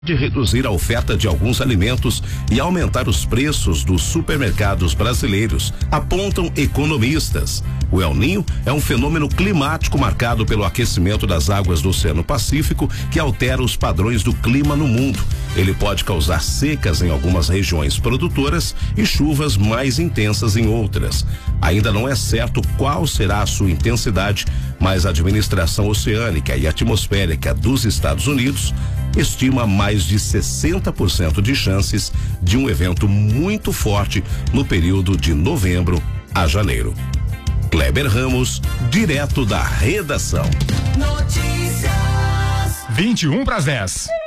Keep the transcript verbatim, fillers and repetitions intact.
de reduzir a oferta de alguns alimentos e aumentar os preços dos supermercados brasileiros, apontam economistas. O El Niño é um fenômeno climático marcado pelo aquecimento das águas do Oceano Pacífico que altera os padrões do clima no mundo. Ele pode causar secas em algumas regiões produtoras e chuvas mais intensas em outras. Ainda não é certo qual será a sua intensidade, mas a Administração Oceânica e Atmosférica dos Estados Unidos estima mais de sessenta por cento de chances de um evento muito forte no período de novembro a janeiro. Kleber Ramos, direto da redação. Notícias. vinte e um para as dez.